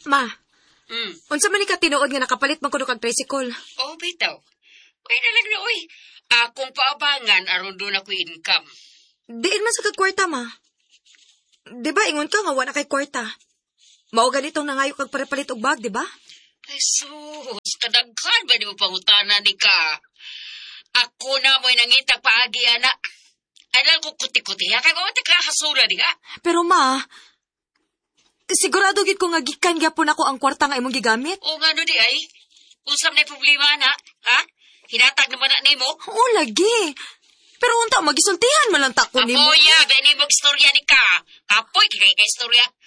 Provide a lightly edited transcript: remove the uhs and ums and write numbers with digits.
Ma, unsa man ni ka tinuod nga nakapalit man kuno kag tricycle? Oh, bitaw. Uy, nalang na, uy. Akong paabangan, aron doon ako income. Diin man sa kagkwarta, ma. Di ba, ingon ka nga wala kay kwarta. Mao ganitong nangayo kag parepalit og bag, di ba? Ay, sus, kadaghan ba di mo pangutana ni ka? Ako na mo'y nangitag paagi, anak. Alam ko kuti-kuti, kay mawati ka hasura di ha? Pero ma, sigurado gid ko nga gikan gyapon ako ang kwarta nga imong gigamit. O nga no di ay, unsam na problema na, ha? Hinatag naman na nimo? Oo, lagi. Pero unta, magisultihan man lang ta ko nimo. Apoya, beni mo istorya ni ka. Apoy, kay istorya.